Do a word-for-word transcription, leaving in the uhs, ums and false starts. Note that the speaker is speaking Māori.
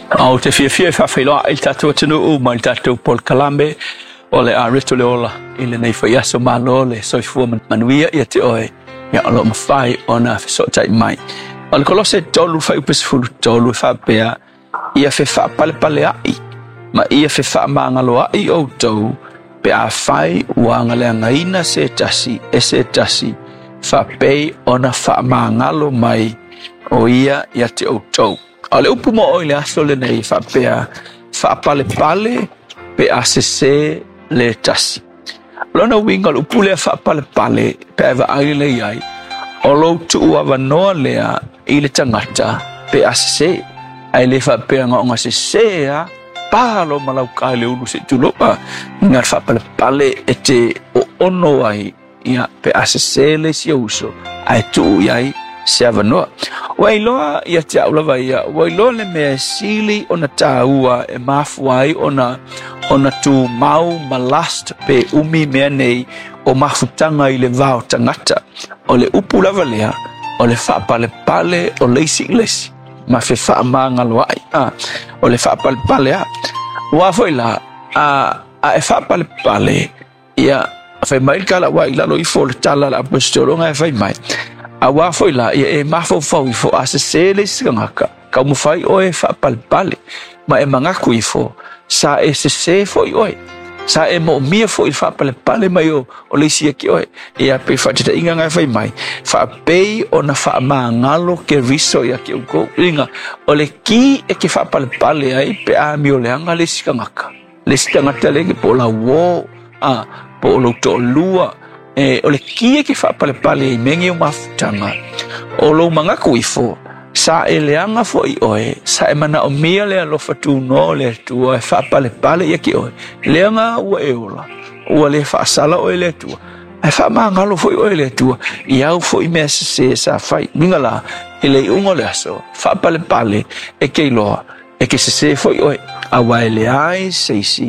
Au te fia fia fa failoa il tatou tunu u ma il tatou Paul Kalambe o le arito le ola i le nei fai aso malo le soifua manuia ia te oe ia alo mawhai o na fesotai mai. O le kolose tolu fai upesifulu tolu fa pea ia fe fa pale pale ai ma ia fe fa mangalo ai o tau pe a fai wanga le ngaina se tasi e se tasi fa pei ona fa mangalo mai o ia ia te o tau. Ale upu mo oile aso le nei fa pea fa pale pale pe a se se le tasi. Lona winga upu le fa pale pale pe ava ai le iai o lo tu ua noa lea i le tangata pe a se se ai le fa pea ngonga se se a palo malau ka le ulu se tulopa ngar fa pale pale e te o ono ai ia pe a se se le si uso ai tu iai se avanoa. Wailoa ia te aulawa ia, wailoa le mea sili o na tāua e mafuai o na, o na tu mau malast pe umi mea nei o mafutanga i le vao tangata. O le upu lava lea, o le wha pale pale o leisi lesi. Ma fe wha maa ngaloai, ah, o le wha pale pale a. Wafoi la, a, a e wha pale pale, ia, fai mai kala wai lalo i fo le tala la apostolonga e fai mai. Awa foi la e mafo fo i fo asesele singaka ka mo fai o e fa pal pale ma e manga ku i fo sa e se se fo i oi sa e mo mia fo i fa pal pale mai o o le sia ki oi e a pe fa te inga nga fai mai fa pei o na fa mangalo ke riso ya ki ko inga o le ki e ke fa pal pale ai pe a mi o le anga le singaka le singaka le ke po la wo a po lo to lua e o le kia ki fa pale pale i mengi o mafutanga o lo manga kuifo sa e leanga fo i oe sa e mana o mia le alofa tu no le tua e fa pale pale i ki oe leanga ua e ola ua le fa sala oe le tua e fa mangalo fo i oe le tua i au fo i mea se sa fai ngala i le ungo le aso fa pale pale e ke iloa e ke se se fo i oe awa e le ai seisi